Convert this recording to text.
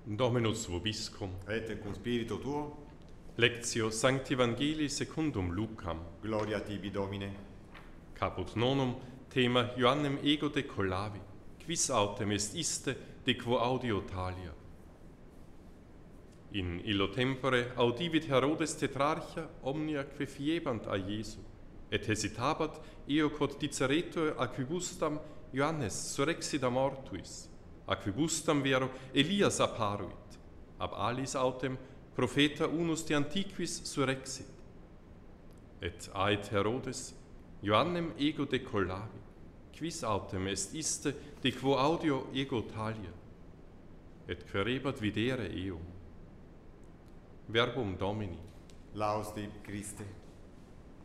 Dominus vobiscum. Et cum spiritu tuo, Lectio Sancti Evangelii secundum Lucam. gloria tibi Domine. Caput nonum, thema Ioannem ego decollavi, quis autem est iste de quo audio talia. In illo tempore audivit Herodes tetrarcha omnia que fiebant a Iesu, et hesitabat eo quod diceretur acquibustam Ioannes surrexit a mortuis, acquibustam vero Elias apparuit, ab alis autem profeta unus de antiquis surrexit. Et ait Herodes, Ioannem ego decollavi, quis autem est iste de quo audio ego talia, et querebat videre eum. Verbum Domini. Laus te Christe.